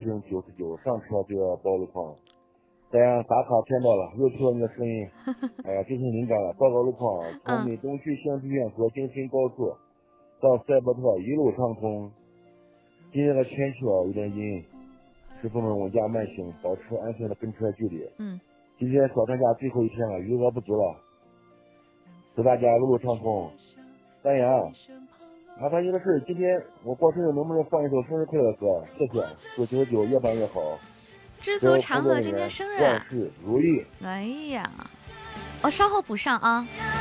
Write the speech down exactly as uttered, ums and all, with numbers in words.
星九十九，上车就要报路况。咱打卡签到了，又听到你的声音，哎呀，真是敏感了。报告路况，从美东区行知院和京深高速到赛博特一路畅通。今天的天气啊有点阴，师傅们稳驾慢行，保持安全的跟车距离。 嗯， 今天小长假最后一天了，余额不足了，祝大家路路畅通。三阳，麻烦你的事，今天我过生日能不能放一首生日快乐歌？谢谢，祝九十九越办越好。 知足常乐今天生日啊， 万事如意。 哎呀，我稍后补上啊。